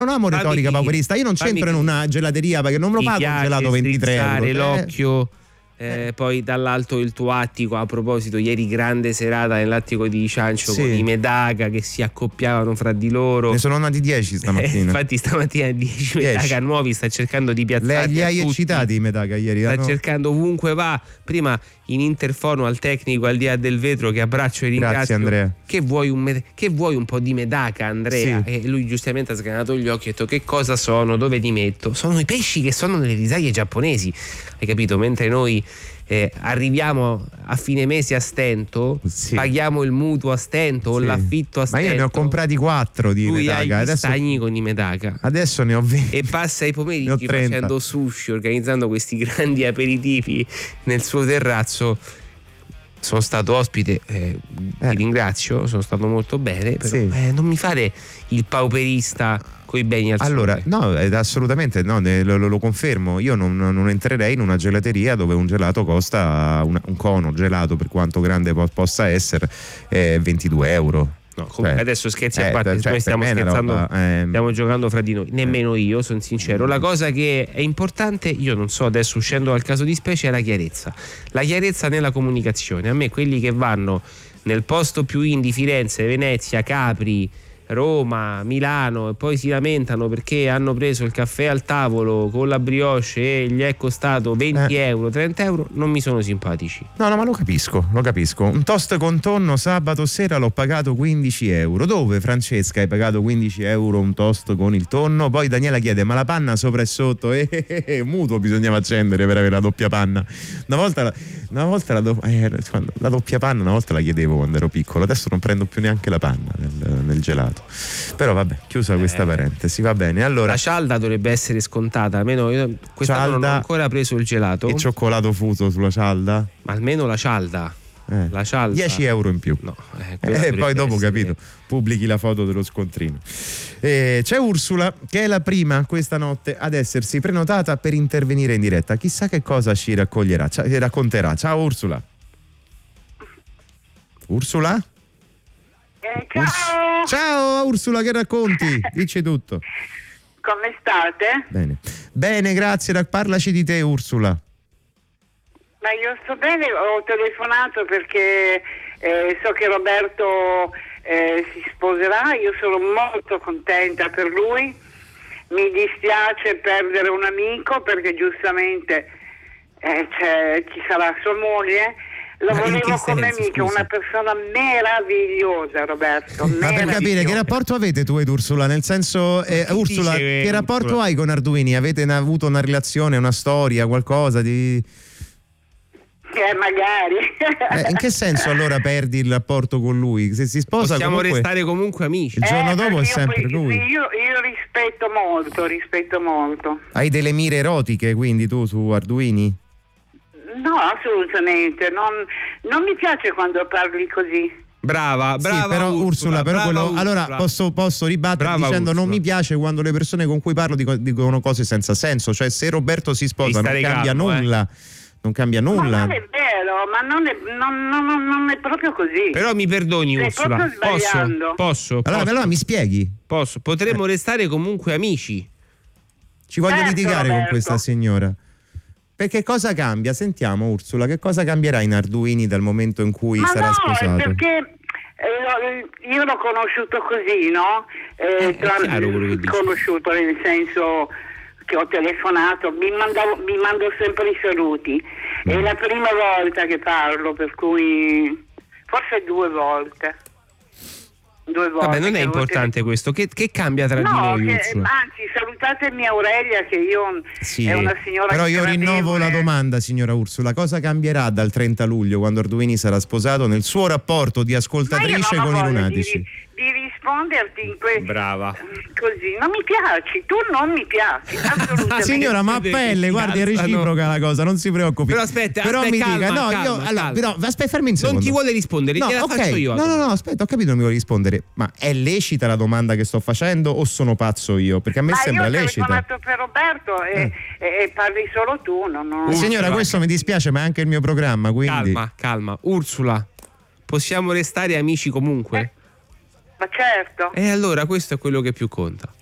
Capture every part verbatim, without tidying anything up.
non amo retorica pauperista, io non c'entro in una gelateria perché non lo pago un gelato ventitré euro. Eh. l'occhio. Eh, poi dall'alto il tuo attico, a proposito, ieri grande serata nell'attico di Ciancio, sì, con i Medaca che si accoppiavano fra di loro. Ne sono nati dieci stamattina. Eh, infatti stamattina dieci Medaca nuovi, sta cercando di piazzare. Li hai eccitati i Medaca ieri? Sta no? cercando ovunque va. Prima in interfono al tecnico al di là del vetro, che abbraccio e ringrazio. Grazie Andrea. Che vuoi un, che vuoi un po' di Medaca, Andrea? Sì. E lui giustamente ha sgranato gli occhi e ha detto: che cosa sono? Dove li metto? Sono i pesci che sono nelle risaie giapponesi. Hai capito? Mentre noi Eh, arriviamo a fine mese a stento, sì, paghiamo il mutuo a stento, sì, o l'affitto a stento. Ma io ne ho comprati quattro di Lui Medaca. Ha adesso stagni con i Medaca. Adesso ne ho venti. E passa i pomeriggi facendo sushi, organizzando questi grandi aperitivi nel suo terrazzo. Sono stato ospite, eh, eh. ti ringrazio, sono stato molto bene, però sì, eh, non mi fare il pauperista coi beni al allora, sole. no, assolutamente no, lo, lo confermo. Io non, non entrerei in una gelateria dove un gelato costa, un, un cono gelato, per quanto grande po- possa essere, eh, ventidue euro. No, comunque, cioè, adesso scherzi a eh, parte, cioè, noi stiamo scherzando, roba, eh, stiamo giocando fra di noi, nemmeno io sono sincero. La cosa che è importante, io non so, adesso uscendo dal caso di specie, è la chiarezza la chiarezza nella comunicazione. A me quelli che vanno nel posto più indie, Firenze, Venezia, Capri, Roma, Milano, e poi si lamentano perché hanno preso il caffè al tavolo con la brioche e gli è costato venti eh. euro, trenta euro, non mi sono simpatici. No, no, ma lo capisco, lo capisco. Un toast con tonno sabato sera l'ho pagato quindici euro. Dove, Francesca, hai pagato quindici euro un toast con il tonno? Poi Daniela chiede: ma la panna sopra e sotto? Eh, eh, eh, mutuo bisognava accendere per avere la doppia panna. Una volta, una volta la, do, eh, la doppia panna, una volta la chiedevo quando ero piccolo, adesso non prendo più neanche la panna nel, nel gelato. Però vabbè, chiusa questa eh. parentesi, va bene. Allora, la cialda dovrebbe essere scontata, almeno io quest'anno non ho ancora preso il gelato. E cioccolato fuso sulla cialda? Ma almeno la cialda. Eh. La cialda. dieci euro in più. No, eh, e poi dopo, essere... capito, pubblichi la foto dello scontrino. Eh, c'è Ursula che è la prima questa notte ad essersi prenotata per intervenire in diretta. Chissà che cosa ci raccoglierà, ci racconterà. Ciao Ursula. Ursula? Eh, ciao! Ciao Ursula, che racconti? Dici tutto. Come state? Bene, bene, grazie. Parlaci di te, Ursula. Ma io sto bene, ho telefonato perché eh, so che Roberto eh, si sposerà, io sono molto contenta per lui. Mi dispiace perdere un amico perché giustamente eh, c'è, ci sarà sua moglie. Lo Ma volevo come amico, una persona meravigliosa, Roberto. Ma per capire che rapporto avete tu ed Ursula? Nel senso, eh, Ursula, che rapporto Ursula. hai con Arduini? Avete avuto una relazione, una storia, qualcosa di... Eh, magari. Eh, in che senso allora perdi il rapporto con lui? Se si sposa possiamo comunque, restare comunque amici. Il giorno eh, dopo è sempre poi, lui. Io, io rispetto molto, rispetto molto. Hai delle mire erotiche quindi tu su Arduini? No, assolutamente. Non, non mi piace quando parli così. Brava, brava. Sì, però Ursula, Ursula però brava quello, Ursula. allora posso, posso ribattere brava dicendo Ursula. non mi piace quando le persone con cui parlo dico, dicono cose senza senso. Cioè, se Roberto si sposa non cambia calmo, nulla. Eh. Non cambia nulla. Ma non è vero, ma non è, non, non, non è proprio così. Però mi perdoni, Stai Ursula. proprio Posso? sbagliando. Posso? Allora, posso? allora mi spieghi? Posso. Potremmo eh. restare comunque amici. Ci voglio certo, litigare Roberto. con questa signora. Perché cosa cambia? Sentiamo Ursula, che cosa cambierà in Arduini dal momento in cui ma sarà no, sposato? Perché eh, io l'ho conosciuto così, no? Eh, Eh, tra, è chiaro quello che dici. conosciuto nel senso che ho telefonato, mi, mandavo, mi mando sempre i saluti. Mm. È la prima volta che parlo, per cui forse due volte. Due volte. Vabbè, non è importante te... questo. Che, che cambia tra no, di noi, che, Ursula? anzi, salutatemi Aurelia, che io sì, è una signora. però io rinnovo la eh. domanda, signora Ursula. Cosa cambierà dal trenta luglio, quando Arduini sarà sposato, nel suo rapporto di ascoltatrice con i lunatici? Di, di risponderti in que... Brava. Così, non mi piaci, tu non mi piaci, assolutamente. Signora, ma a pelle, guardi, è reciproca la cosa, non si preoccupi. Però aspetta, però aspetta, mi calma, dica, no, calma, io calma. allora, però aspetta, fermi un secondo. Non ti vuole rispondere, no, gliela okay. faccio io. No, no, no, aspetta, ho capito, non mi vuole rispondere. Ma è lecita la domanda che sto facendo o sono pazzo io? Perché a me ma sembra io lecita. Io ho telefonato per Roberto e, eh. e, e parli solo tu, no, no. Ursula. Signora, questo mi dispiace, ma è anche il mio programma, quindi... Calma, calma. Ursula, possiamo restare amici comunque? Eh. Ma certo. E allora questo è quello che più conta.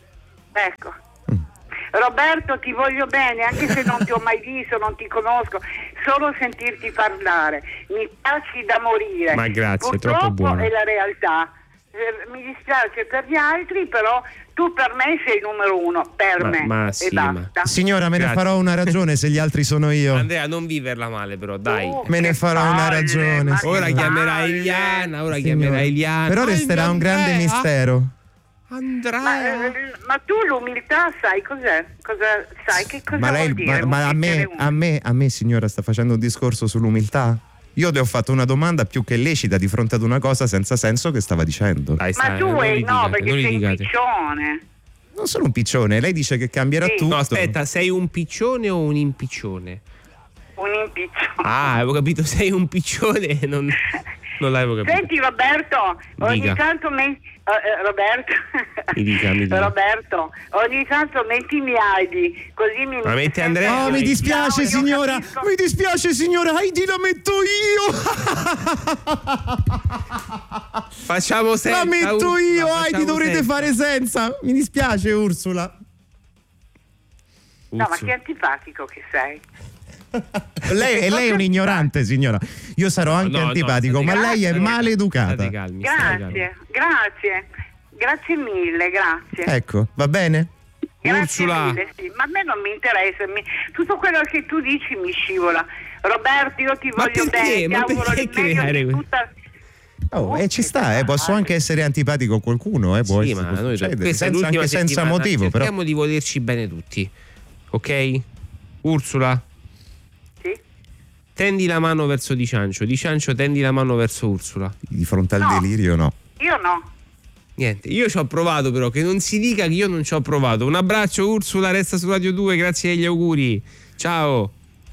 Ecco. Roberto, ti voglio bene, anche se non ti ho mai visto, non ti conosco, solo sentirti parlare mi piaci da morire. Ma grazie, purtroppo troppo buono. è la realtà. Eh, mi dispiace per gli altri, però tu per me sei il numero uno, per Ma- me ma e sì, basta. Signora, me ne Grazie. farò una ragione se gli altri sono io. Andrea, non viverla male però, dai. Oh, Me ne che farò una palle, ragione, ma signora. Ora che chiamerai palle. Iliana, ora Signora. chiamerai Iliana. Però Ah, resterà un grande Andrea. mistero. Andrea. Ma, eh, ma tu l'umiltà sai cos'è? Cosa sai che cosa Ma lei, vuol dire? ma, ma a, un me, essere a me, a me, signora, sta facendo un discorso sull'umiltà? Io le ho fatto una domanda più che lecita di fronte ad una cosa senza senso che stava dicendo. Dai, Ma stai, tu non vuoi no, litigate, perché non sei un litigate. piccione. Non sono un piccione, lei dice che cambierà Sì. tutto. No, aspetta, sei un piccione o un impiccione? Un impiccione. Ah, avevo capito, sei un piccione, non, non l'avevo capito. Senti Roberto, ogni Dica. tanto me- eh, eh, Roberto Mi dica, mi dica. Roberto, ogni tanto mettimi Heidi, così mi Ma metti Andrea. Oh, mi dispiace, No, io signora. capisco. Mi dispiace, signora. Heidi la metto io. Facciamo senza. La metto Ursula, io. facciamo Heidi dovrete senza. fare senza. Mi dispiace, Ursula. No, ma Ursula. che antipatico che sei. Lei, e lei è un ignorante, signora. Io sarò anche No, no, antipatico, state ma lei è calmi. maleducata. State calmi, state calmi. Grazie, grazie. Grazie mille, grazie. Ecco, va bene? Grazie Ursula. mille, sì. Ma a me non mi interessa, mi- tutto quello che tu dici mi scivola. Roberto, io ti Ma voglio perché? bene, ti Ma auguro perché il meglio creare di que- tutta... Oh, e ci sta, eh, posso anche essere antipatico a qualcuno, eh, può Sì, essere, ma può noi succedere, questa è senza, l'ultima anche senza settimana. motivo, però. Cerchiamo di volerci bene tutti. Ok? Ursula, Sì? tendi la mano verso Di Ciancio. Di Ciancio, tendi la mano verso Ursula. Di fronte al No. delirio, no. Io no. Niente, io ci ho provato però, che non si dica che io non ci ho provato. Un abbraccio Ursula, resta su Radio due, grazie agli auguri. Ciao.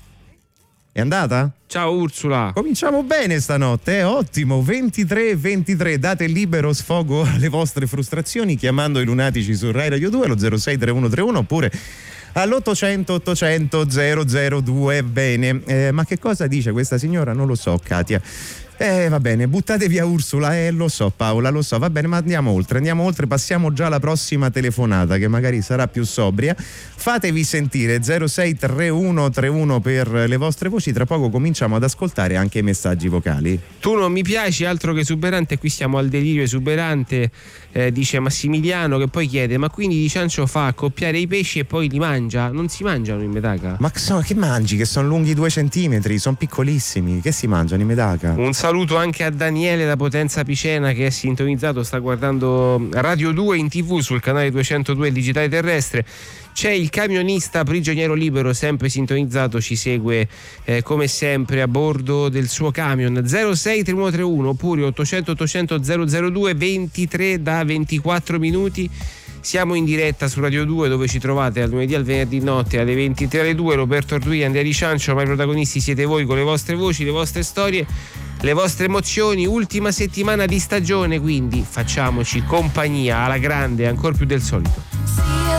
È andata? Ciao Ursula. Cominciamo bene stanotte, è ottimo. Ventitré ventitré, date libero sfogo alle vostre frustrazioni chiamando i lunatici su Rai Radio due allo zero sei tre uno tre uno oppure all'ottocento ottocento zero zero due. Bene, eh, ma che cosa dice questa signora? Non lo so, Katia. Eh, va bene, buttate via Ursula, eh, lo so Paola, lo so, va bene, ma andiamo oltre, andiamo oltre, passiamo già alla prossima telefonata che magari sarà più sobria. Fatevi sentire, zero sei tre uno tre uno per le vostre voci, tra poco cominciamo ad ascoltare anche i messaggi vocali. Tu non mi piaci, altro che esuberante, qui siamo al delirio esuberante, eh, dice Massimiliano, che poi chiede, ma quindi Di Ciancio fa accoppiare i pesci e poi li mangia? Non si mangiano in Medaca? Ma che, so, che mangi? Che sono lunghi due centimetri, sono piccolissimi, che si mangiano in Medaca? Un saluto anche a Daniele da Potenza Picena che è sintonizzato, sta guardando Radio due in tv sul canale duecentodue digitale terrestre. C'è il camionista prigioniero libero sempre sintonizzato, ci segue eh, come sempre a bordo del suo camion. Zero sei tre uno tre uno oppure ottocento ottocento zero zero due, ventitré da ventiquattro minuti. Siamo in diretta su Radio due dove ci trovate dal lunedì al venerdì notte alle ventitré alle due. Roberto Ardui, Andrea Di Ciancio, ma i protagonisti siete voi con le vostre voci, le vostre storie, le vostre emozioni. Ultima settimana di stagione, quindi facciamoci compagnia alla grande, ancor più del solito.